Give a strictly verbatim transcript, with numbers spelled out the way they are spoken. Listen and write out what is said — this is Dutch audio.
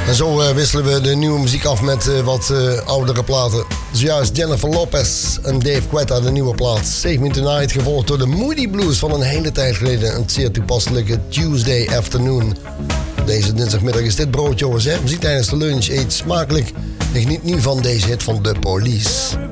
En zo uh, wisselen we de nieuwe muziek af met uh, wat uh, oudere platen. Zojuist Jennifer Lopez en Dave Guetta, de nieuwe plaat Save Me Tonight, gevolgd door de Moody Blues van een hele tijd geleden. Een zeer toepasselijke Tuesday Afternoon. Deze dinsdagmiddag is dit broodje, jongens, hè? Muziek tijdens de lunch. Eet smakelijk en geniet nu van deze hit van The Police.